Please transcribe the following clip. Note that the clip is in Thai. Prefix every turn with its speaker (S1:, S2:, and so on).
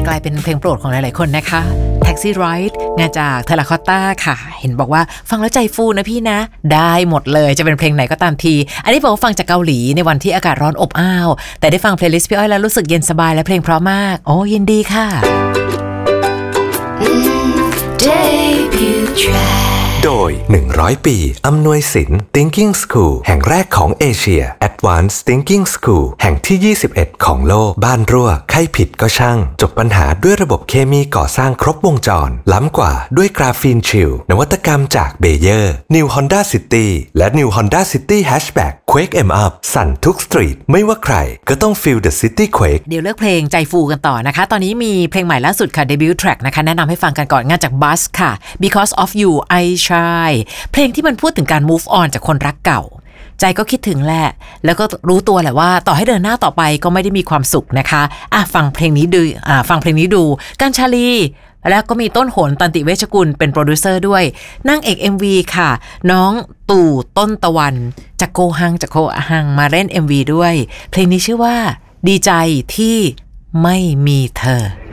S1: กลายเป็นเพลงโปรดของหลายๆคนนะคะ Taxi Ride งานจากเทราคอตต้าค่ะเห็นบอกว่าฟังแล้วใจฟูนะพี่นะได้หมดเลยจะเป็นเพลงไหนก็ตามทีอันนี้บอกว่าฟังจากเกาหลีในวันที่อากาศร้อนอบอ้าวแต่ได้ฟังเพลย์ลิสต์พี่อ้อยแล้วรู้สึกเย็นสบายและเพลงเพราะมากโอ้ยินดีค่ะ
S2: Debut Track
S3: โดย100 ปีอำนวยสิน Thinking School แห่งแรกของเอเชีย Advanced Thinking School แห่งที่21ของโลกบ้านรั่วใครผิดก็ช่างจบปัญหาด้วยระบบเคมีก่อสร้างครบวงจรล้ำกว่าด้วยกราฟีนชิลนวัตกรรมจากเบเยอร์ New Honda City และ New Honda City Hatchback Quake em up สั่นทุกสตรีทไม่ว่าใครก็ต้อง Feel the City Quake
S1: เดี๋ยวเลือกเพลงใจฟูกันต่อนะคะตอนนี้มีเพลงใหม่ล่าสุดค่ะ Debut Track นะคะแนะนำให้ฟังกันก่อนงานจาก Buzz ค่ะ Because of You I Try เพลงที่มันพูดถึงการ move on จากคนรักเก่าใจก็คิดถึงแหละแล้วก็รู้ตัวแหละว่าต่อให้เดินหน้าต่อไปก็ไม่ได้มีความสุขนะคะฟังเพลงนี้ดูกัญชาลีแล้วก็มีต้นโหนตันติเวชกุลเป็นโปรดิวเซอร์ด้วยนางเอก MV ค่ะน้องตู่ต้นตะวันจากโกฮังมาเล่น MV ด้วยเพลงนี้ชื่อว่าดีใจที่ไม่มีเธอ